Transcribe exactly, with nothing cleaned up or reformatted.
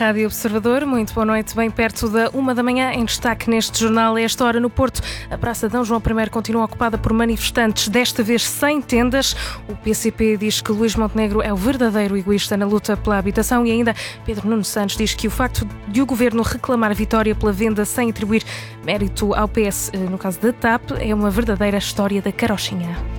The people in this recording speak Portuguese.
Rádio Observador, muito boa noite, bem perto da uma da manhã, em destaque neste jornal. A esta hora no Porto, a Praça D. João I continua ocupada por manifestantes, desta vez sem tendas. O P C P diz que Luís Montenegro é o verdadeiro egoísta na luta pela habitação e ainda Pedro Nuno Santos diz que o facto de o Governo reclamar vitória pela venda sem atribuir mérito ao P S, no caso da TAP, é uma verdadeira história da carochinha.